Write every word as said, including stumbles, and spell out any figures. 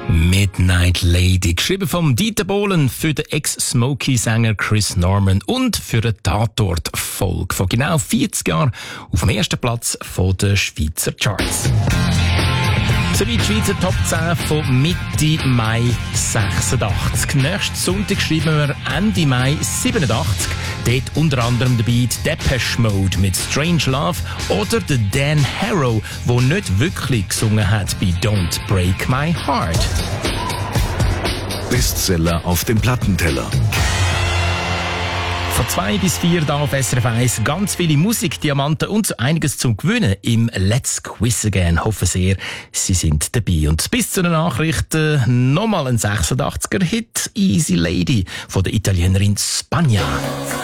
Midnight Lady, geschrieben vom Dieter Bohlen für den Ex-Smokey-Sänger Chris Norman und für eine Tatort-Folge von genau vierzig Jahren auf dem ersten Platz von den Schweizer Charts. Soweit die Schweizer Top zehn von Mitte Mai sechsundachtzig. Nächsten Sonntag schreiben wir Ende Mai siebenundachtzig. Dort unter anderem dabei die Depeche Mode mit Strange Love oder der Dan Harrow, der nicht wirklich gesungen hat bei Don't Break My Heart. Bestseller auf dem Plattenteller. Von zwei bis vier da auf S R F eins ganz viele Musikdiamanten und so einiges zum Gewinnen im Let's Quiz Again. Hoffe sehr, Sie sind dabei. Und bis zu den Nachrichten nochmal ein sechsundachtziger Hit, Easy Lady von der Italienerin Spagna.